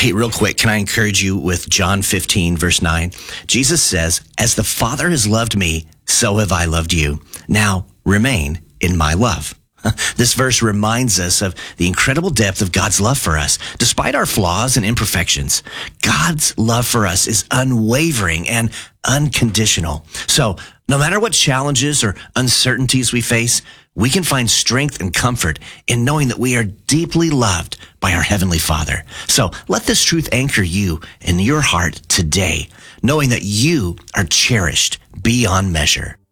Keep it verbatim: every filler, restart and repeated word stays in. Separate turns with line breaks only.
Hey, real quick, can I encourage you with John fifteen, verse nine? Jesus says, as the Father has loved me, so have I loved you. Now remain in my love. This verse reminds us of the incredible depth of God's love for us. Despite our flaws and imperfections, God's love for us is unwavering and unconditional. So no matter what challenges or uncertainties we face, we can find strength and comfort in knowing that we are deeply loved by our Heavenly Father. So let this truth anchor you in your heart today, knowing that you are cherished beyond measure.